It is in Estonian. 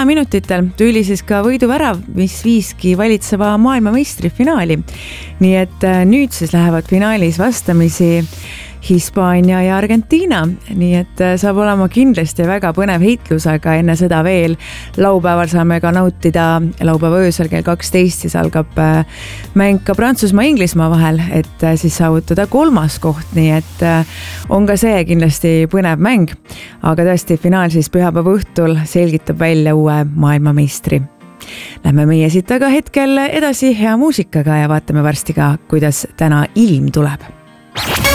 lisaminutitel tuli siis ka võiduvärav, mis viiski valitseva maailmameistri finaali. Nii et nüüd siis lähevad finaalis vastamisi Hispaania ja Argentiina, nii et saab olema kindlasti väga põnev heitlus, aga enne seda veel laupäeval saame ka nautida laupäeva öösel kell 12, siis algab mäng ka Prantsusmaa-Inglismaa vahel, et siis saavutada 3. koht, nii et on ka see kindlasti põnev mäng, aga tõesti finaal siis pühapäeva õhtul selgitab välja uue maailmameistri. Lähme meie siit aga hetkel edasi hea muusikaga ja vaatame varsti ka, kuidas täna ilm tuleb.